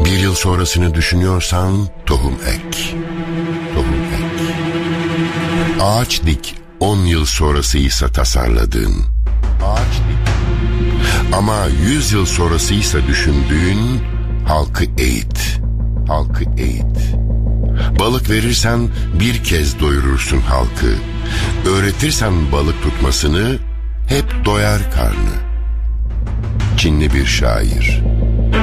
Bir yıl sonrasını düşünüyorsan tohum ek. Tohum ek. Ağaç dik 10 yıl sonrasıysa tasarladığın. Ağaç dik. Ama 100 yıl sonrasıysa düşündüğün, halkı eğit. Halkı eğit. Balık verirsen bir kez doyurursun halkı. Öğretirsen balık tutmasını, hep doyar karnı. Çinli bir şair.